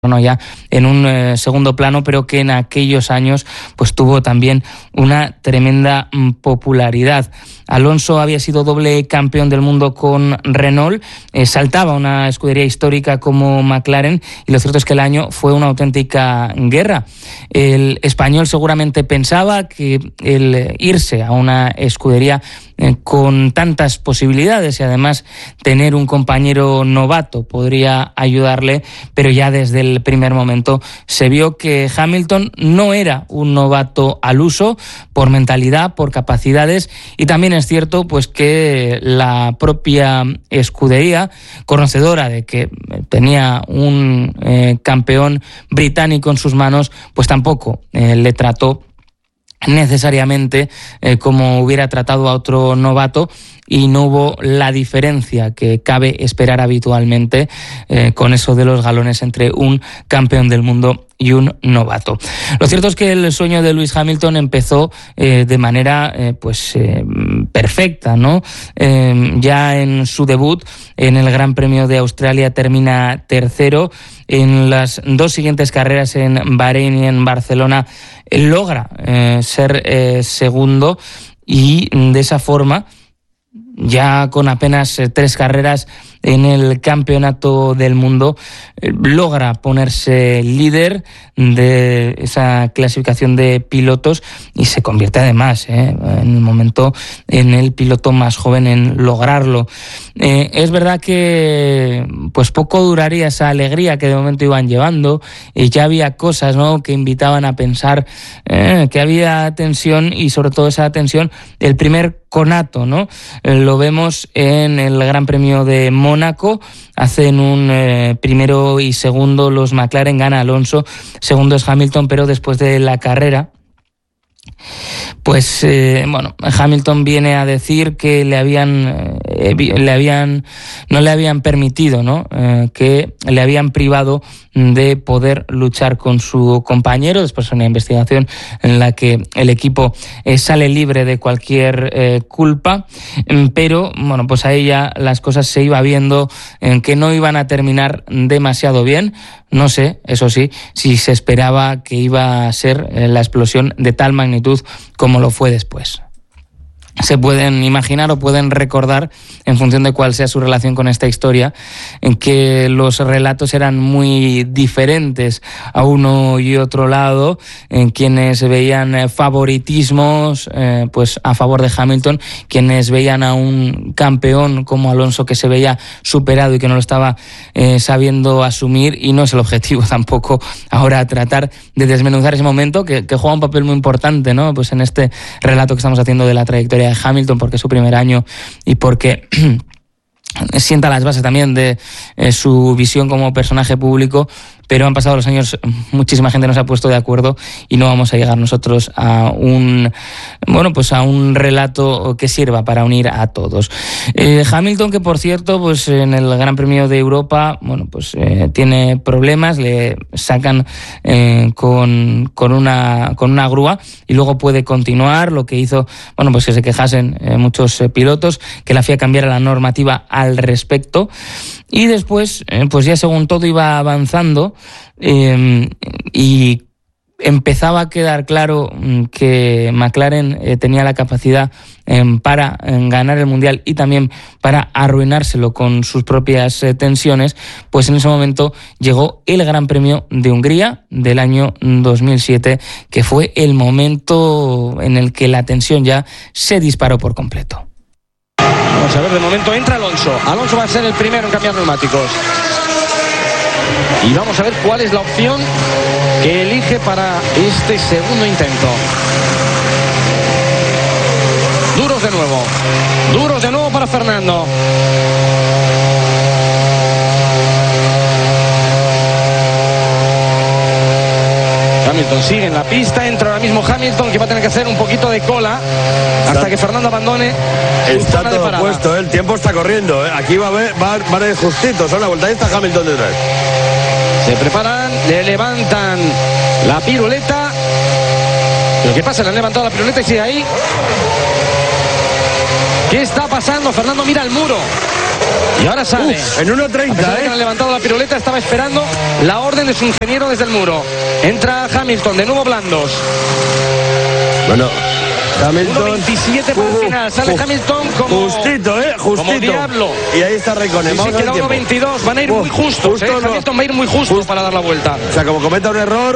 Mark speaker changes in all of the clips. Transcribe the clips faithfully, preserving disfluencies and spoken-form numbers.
Speaker 1: no ya en un eh, segundo plano, pero que en aquellos años pues tuvo también una tremenda mm, popularidad. Alonso había sido doble campeón del mundo con Renault, eh, saltaba una escudería histórica como McLaren, y lo cierto es que el año fue una auténtica guerra. El español seguramente pensaba que el irse a una escudería eh, con tantas posibilidades y además tener un compañero novato podría ayudarle, pero ya desde el primer momento se vio que Hamilton no era un novato al uso por mentalidad, por capacidades, y también es cierto pues que la propia escudería, conocedora de que tenía un eh, campeón británico en sus manos, pues tampoco eh, le trató necesariamente eh, como hubiera tratado a otro novato, y no hubo la diferencia que cabe esperar habitualmente eh, con eso de los galones entre un campeón del mundo y un novato. Lo cierto es que el sueño de Lewis Hamilton empezó eh, de manera eh, pues eh, perfecta, ¿no? Eh, ya en su debut en el Gran Premio de Australia termina tercero. En las dos siguientes carreras, en Bahrein y en Barcelona, logra eh, ser eh, segundo, y de esa forma, ya con apenas eh, tres carreras en el Campeonato del Mundo, eh, logra ponerse líder de esa clasificación de pilotos y se convierte además eh, en el momento en el piloto más joven en lograrlo. Eh, es verdad que pues poco duraría esa alegría que de momento iban llevando, y ya había cosas, ¿no?, que invitaban a pensar eh, que había tensión, y sobre todo esa tensión, el primer conato, ¿no? Eh, lo vemos en el Gran Premio de Mónaco. Hacen un eh, primero y segundo los McLaren, gana Alonso, segundo es Hamilton, pero después de la carrera, pues eh, bueno, Hamilton viene a decir que le habían, eh, le habían, no le habían permitido, ¿no? Eh, que le habían privado de poder luchar con su compañero. Después de una investigación en la que el equipo eh, sale libre de cualquier eh, culpa, pero bueno, pues a ella las cosas se iba viendo en que no iban a terminar demasiado bien. No sé, eso sí, si se esperaba que iba a ser eh, la explosión de tal magnitud como lo fue después. Se pueden imaginar o pueden recordar, en función de cuál sea su relación con esta historia, en que los relatos eran muy diferentes a uno y otro lado, en quienes veían favoritismos eh, pues a favor de Hamilton, quienes veían a un campeón como Alonso que se veía superado y que no lo estaba eh, sabiendo asumir, y no es el objetivo tampoco ahora tratar de desmenuzar ese momento que, que juega un papel muy importante, ¿no? Pues en este relato que estamos haciendo de la trayectoria de Hamilton, porque es su primer año y porque sienta las bases también de eh, su visión como personaje público. Pero han pasado los años, muchísima gente no se ha puesto de acuerdo, y no vamos a llegar nosotros a un bueno pues a un relato que sirva para unir a todos. Eh, Hamilton, que por cierto, pues en el Gran Premio de Europa, bueno pues eh, tiene problemas, le sacan eh, con, con una con una grúa, y luego puede continuar. Lo que hizo, bueno pues que se quejasen eh, muchos eh, pilotos, que la F I A cambiara la normativa al respecto. Y después, eh, pues ya según todo iba avanzando eh, y empezaba a quedar claro que McLaren eh, tenía la capacidad eh, para eh, ganar el Mundial y también para arruinárselo con sus propias eh, tensiones, pues en ese momento llegó el Gran Premio de Hungría del año dos mil siete, que fue el momento en el que la tensión ya se disparó por completo.
Speaker 2: Vamos a ver, de momento entra Alonso. Alonso va a ser el primero en cambiar neumáticos. Y vamos a ver cuál es la opción que elige para este segundo intento. Duros de nuevo. Duros de nuevo para Fernando. Hamilton sigue en la pista, entra ahora mismo Hamilton, que va a tener que hacer un poquito de cola hasta está, que Fernando abandone.
Speaker 3: Está todo puesto, ¿eh? El tiempo está corriendo, ¿eh? Aquí va a ver, va, va a ir justito, son la vuelta, ahí está Hamilton detrás.
Speaker 2: Se preparan, le levantan la piruleta. ¿Pero qué pasa? Le han levantado la piruleta y sigue ahí. ¿Qué está pasando? Fernando mira el muro. Y ahora sale.
Speaker 3: Uf, en uno treinta, ¿eh?
Speaker 2: Han levantado la piruleta, estaba esperando la orden de su ingeniero desde el muro. Entra Hamilton, de nuevo blandos.
Speaker 3: Bueno, Hamilton.
Speaker 2: uno veintisiete para el final. Sale uh, Hamilton como.
Speaker 3: Justito, ¿eh? Justito.
Speaker 2: Como diablo.
Speaker 3: Y ahí está Raikkonen.
Speaker 2: Y
Speaker 3: Vamos
Speaker 2: se queda uno veintidós. Van a ir uh, muy justos, justo, ¿eh? No. Hamilton va a ir muy justo Just... para dar la vuelta.
Speaker 3: O sea, como cometa un error.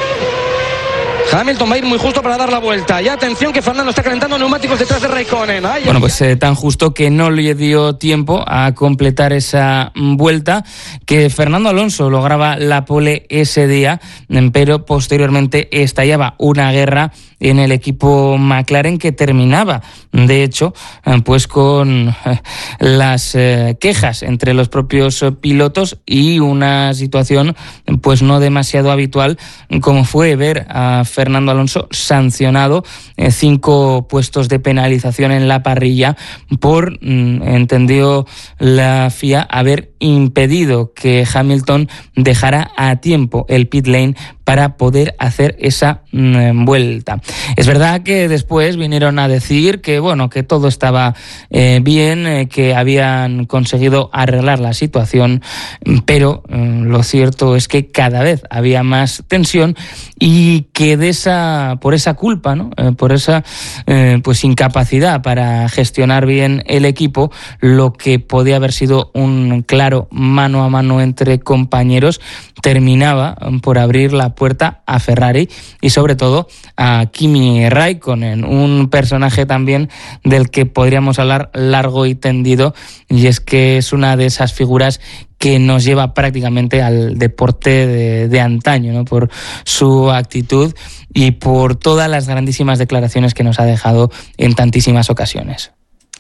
Speaker 2: Hamilton va a ir muy justo para dar la vuelta. Y atención que Fernando está calentando neumáticos detrás de Raikkonen. Ay,
Speaker 1: bueno, pues eh, tan justo que no le dio tiempo a completar esa vuelta, que Fernando Alonso lograba la pole ese día, pero posteriormente estallaba una guerra en el equipo McLaren que terminaba, de hecho, pues con las quejas entre los propios pilotos y una situación pues no demasiado habitual, como fue ver a Fernando Alonso sancionado eh, cinco puestos de penalización en la parrilla por, mm, entendió la F I A, haber impedido que Hamilton dejara a tiempo el pit lane para poder hacer esa mm, vuelta. Es verdad que después vinieron a decir que bueno, que todo estaba eh, bien, eh, que habían conseguido arreglar la situación, pero eh, lo cierto es que cada vez había más tensión y que de esa, por esa culpa, ¿no? Eh, por esa eh, pues incapacidad para gestionar bien el equipo, lo que podía haber sido un claro mano a mano entre compañeros terminaba por abrir la puerta a Ferrari y sobre todo a Kimi Raikkonen, un personaje también del que podríamos hablar largo y tendido, y es que es una de esas figuras que nos lleva prácticamente al deporte de, de antaño, ¿no? Por su actitud y por todas las grandísimas declaraciones que nos ha dejado en tantísimas ocasiones.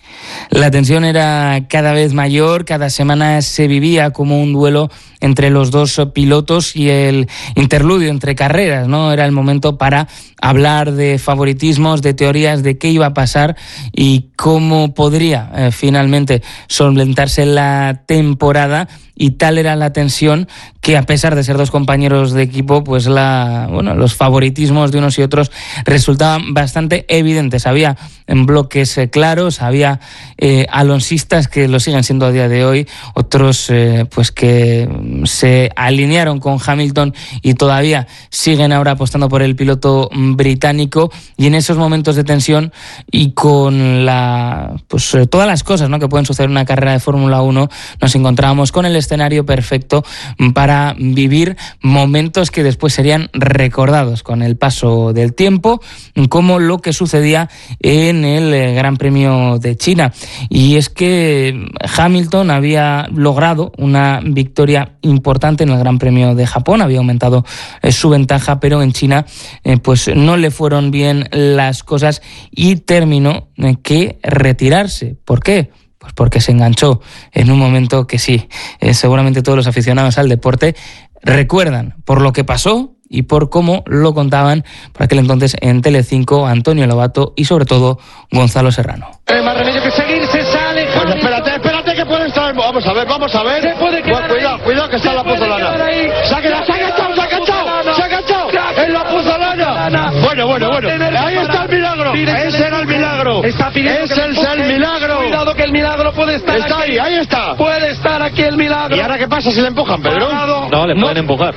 Speaker 1: La tensión era cada vez mayor, cada semana se vivía como un duelo entre los dos pilotos y el interludio entre carreras, ¿no? Era el momento para hablar de favoritismos, de teorías de qué iba a pasar y cómo podría eh, finalmente solventarse la temporada. Y tal era la tensión que, a pesar de ser dos compañeros de equipo, pues la, bueno, los favoritismos de unos y otros resultaban bastante evidentes. Había en bloques eh, claros, había eh, alonsistas que lo siguen siendo a día de hoy, otros eh, pues que se alinearon con Hamilton y todavía siguen ahora apostando por el piloto británico. Y en esos momentos de tensión y con la pues todas las cosas, ¿no?, que pueden suceder en una carrera de Fórmula uno, nos encontrábamos con el escenario perfecto para vivir momentos que después serían recordados con el paso del tiempo, como lo que sucedía en el Gran Premio de China. Y es que Hamilton había logrado una victoria importante en el Gran Premio de Japón, había aumentado eh, su ventaja, pero en China eh, pues no le fueron bien las cosas y terminó eh, que retirarse. ¿Por qué? Pues porque se enganchó en un momento que sí, eh, seguramente todos los aficionados al deporte recuerdan por lo que pasó y por cómo lo contaban por aquel entonces en Telecinco Antonio Lobato y sobre todo Gonzalo Serrano.
Speaker 2: Hay más remedio que seguir, se sale.
Speaker 3: Pues espérate, espérate que puede estar. Vamos a ver, vamos a ver.
Speaker 2: Se puede quedar
Speaker 3: bueno, cuidado,
Speaker 2: ahí.
Speaker 3: cuidado que está
Speaker 2: se
Speaker 3: la pozolana. Se ha quedado, se ha agachado, se ha agachado, se ha agachado. En la pozolana. Bueno, bueno, bueno. Ahí está el milagro. Ese era el milagro.
Speaker 2: Está pidiendo
Speaker 3: Ese es el milagro.
Speaker 2: Cuidado que el milagro puede estar
Speaker 3: Está
Speaker 2: aquí.
Speaker 3: ahí, ahí está.
Speaker 2: Puede estar aquí el milagro.
Speaker 3: ¿Y ahora qué pasa si le empujan, Pedro?
Speaker 2: No, le pueden empujar.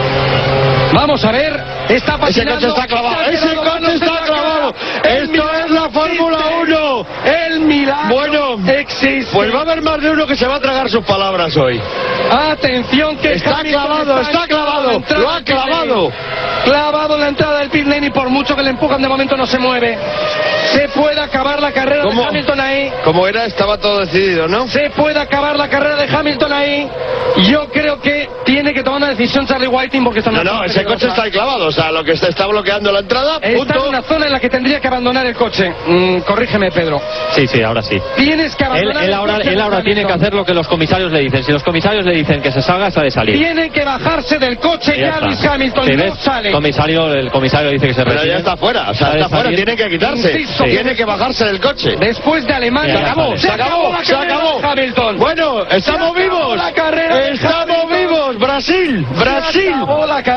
Speaker 2: Vamos a ver, está
Speaker 3: Ese
Speaker 2: patinando.
Speaker 3: coche está clavado, ese coche está clavado. Esto es la Fórmula uno.
Speaker 2: El milagro
Speaker 3: bueno,
Speaker 2: existe.
Speaker 3: Pues va a haber más de uno que se va a tragar sus palabras hoy.
Speaker 2: Atención que
Speaker 3: está clavado, está, está clavado, lo ha clavado.
Speaker 2: Clavado en la entrada del pit lane y por mucho que le empujan de momento no se mueve. Se puede acabar la carrera
Speaker 3: ¿Cómo?
Speaker 2: de Hamilton ahí.
Speaker 3: Como era, estaba todo decidido, ¿no?
Speaker 2: Se puede acabar la carrera de Hamilton ahí. Yo creo que tiene que tomar una decisión Charlie Whiting porque está
Speaker 3: No, no, ese coche está clavado, o sea, lo que está, está bloqueando la entrada, punto.
Speaker 2: Está en una zona en la que tendría que abandonar el coche. Mm, corrígeme, Pedro.
Speaker 4: Sí, sí, ahora sí.
Speaker 2: Tienes que abandonar
Speaker 4: él, él
Speaker 2: el
Speaker 4: ahora,
Speaker 2: coche
Speaker 4: él ahora tiene que hacer lo que los comisarios le dicen. Si los comisarios le dicen que se salga, está de salir.
Speaker 2: Tiene que bajarse del coche ya,
Speaker 4: ya
Speaker 2: Luis Hamilton,
Speaker 4: ¿Sí,
Speaker 2: no
Speaker 4: ves?
Speaker 2: sale.
Speaker 4: Comisario, el comisario dice que se retire.
Speaker 3: Pero ya está fuera, o sea, está fuera, tiene que quitarse.
Speaker 2: Insisto,
Speaker 3: tiene que bajarse del coche.
Speaker 2: Después de Alemania,
Speaker 4: Ya,
Speaker 2: se acabó,
Speaker 3: se acabó,
Speaker 2: la
Speaker 3: se
Speaker 2: carrera
Speaker 3: acabó.
Speaker 2: de Hamilton.
Speaker 3: Bueno, estamos
Speaker 2: Se acabó
Speaker 3: vivos.
Speaker 2: la carrera de
Speaker 3: Estamos
Speaker 2: Hamilton.
Speaker 3: vivos, Brasil, Brasil.
Speaker 2: Se acabó la carrera de
Speaker 3: Bueno,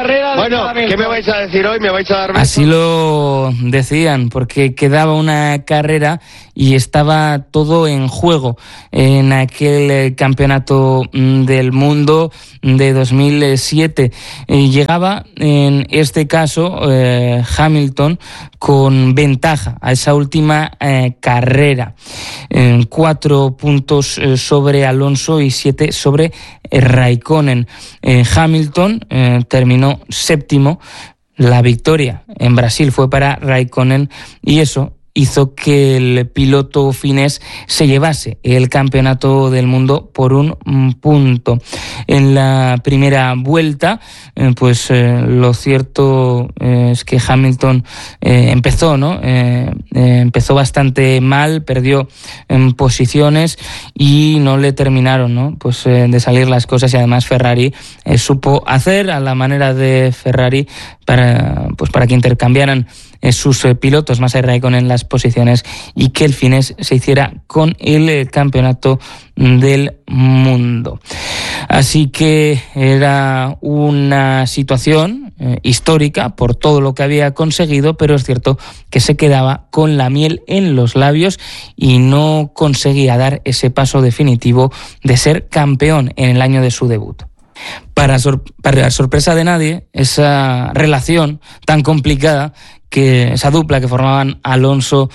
Speaker 3: Bueno, ¿qué me vais a decir hoy? ¿Me vais a dar besos?
Speaker 1: Así lo decían, porque quedaba una carrera y estaba todo en juego en aquel campeonato del mundo de dos mil siete. Y llegaba, en este caso, eh, Hamilton con ventaja a esa última eh, carrera. Eh, cuatro puntos eh, sobre Alonso y siete sobre eh, Raikkonen. Eh, Hamilton eh, terminó séptimo. La victoria en Brasil fue para Raikkonen y eso hizo que el piloto finés se llevase el campeonato del mundo por un punto. En la primera vuelta, eh, pues eh, lo cierto eh, es que Hamilton eh, empezó, ¿no? Eh, eh, empezó bastante mal, perdió en posiciones y no le terminaron, ¿no? Pues eh, de salir las cosas, y además Ferrari eh, supo hacer a la manera de Ferrari para, pues para que intercambiaran sus pilotos, Massa y Raikkonen, en las posiciones y que el finés se hiciera con el campeonato del mundo. Así que era una situación eh, histórica por todo lo que había conseguido, pero es cierto que se quedaba con la miel en los labios y no conseguía dar ese paso definitivo de ser campeón en el año de su debut. Para, sor- para sorpresa de nadie, esa relación tan complicada, que esa dupla que formaban Alonso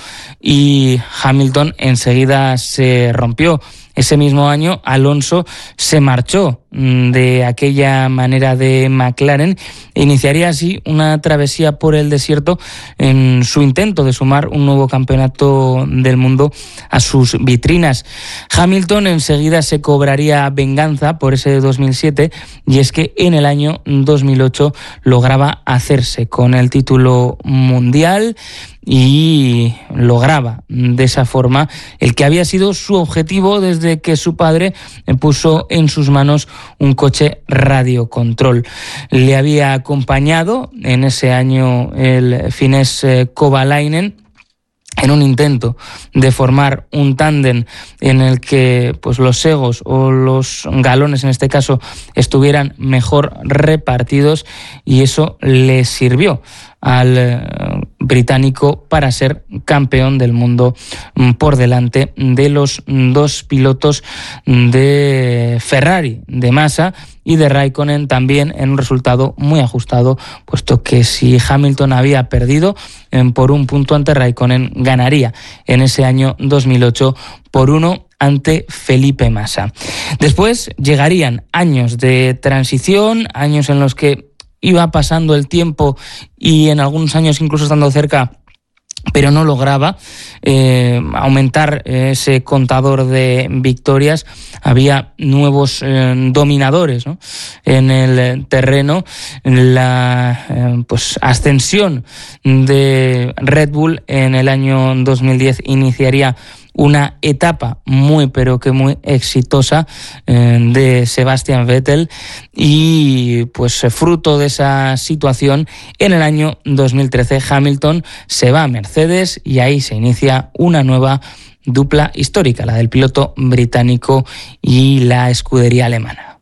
Speaker 1: y Hamilton, enseguida se rompió. Ese mismo año Alonso se marchó de aquella manera de McLaren e iniciaría así una travesía por el desierto en su intento de sumar un nuevo campeonato del mundo a sus vitrinas. Hamilton enseguida se cobraría venganza por ese dos mil siete, y es que en el año dos mil ocho lograba hacerse con el título mundial y lograba de esa forma el que había sido su objetivo desde que su padre puso en sus manos un coche radiocontrol. Le había acompañado en ese año el finés Kovalainen en un intento de formar un tándem en el que pues los egos o los galones, en este caso, estuvieran mejor repartidos, y eso le sirvió al británico para ser campeón del mundo por delante de los dos pilotos de Ferrari, de Massa y de Raikkonen, también en un resultado muy ajustado, puesto que si Hamilton había perdido eh, por un punto ante Raikkonen, ganaría en ese año dos mil ocho por uno ante Felipe Massa. Después llegarían años de transición, años en los que iba pasando el tiempo y en algunos años incluso estando cerca, pero no lograba eh, aumentar ese contador de victorias. Había nuevos eh, dominadores, ¿no?, en el terreno. La eh, pues ascensión de Red Bull en el año dos mil diez iniciaría una etapa muy pero que muy exitosa eh, de Sebastian Vettel, y pues fruto de esa situación, en el año dos mil trece Hamilton se va a Mercedes y ahí se inicia una nueva dupla histórica, la del piloto británico y la escudería alemana.